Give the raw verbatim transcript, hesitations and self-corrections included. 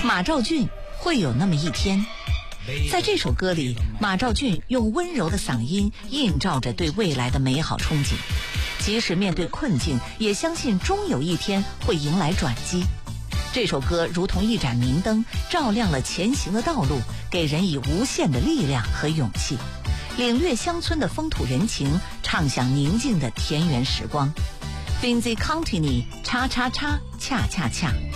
马兆骏会有那么一天。在这首歌里，马兆骏用温柔的嗓音映照着对未来的美好憧憬，即使面对困境，也相信终有一天会迎来转机。这首歌如同一盏明灯，照亮了前行的道路，给人以无限的力量和勇气。领略乡村的风土人情，畅享宁静的田园时光。Finzi Contini 叉叉叉恰恰恰。